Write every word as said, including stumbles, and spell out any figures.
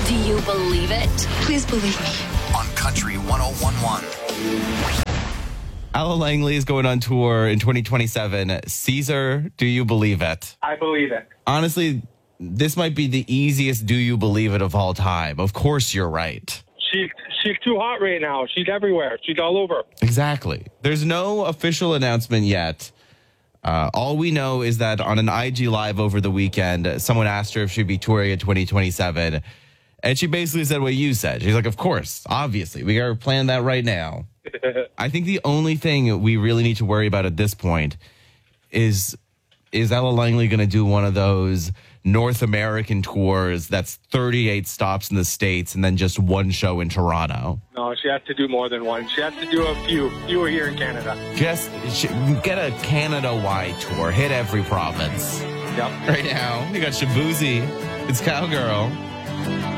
Do you believe it? Please believe me. On Country one oh one point one. Ella Langley is going on tour in twenty twenty-seven. Caesar, do you believe it? I believe it. Honestly, this might be the easiest do you believe it of all time. Of course you're right. She, she's too hot right now. She's everywhere. She's all over. Exactly. There's no official announcement yet. Uh, all we know is that on an I G Live over the weekend, someone asked her if she'd be touring in twenty twenty-seven. And she basically said what you said. She's like, of course, obviously. We got to plan that right now. I think the only thing we really need to worry about at this point is, is Ella Langley going to do one of those North American tours that's thirty-eight stops in the States and then just one show in Toronto? No, she has to do more than one. She has to do a few. Few here in Canada. Just get a Canada-wide tour. Hit every province. Yep. Right now, you got Shabuzi. It's Cowgirl.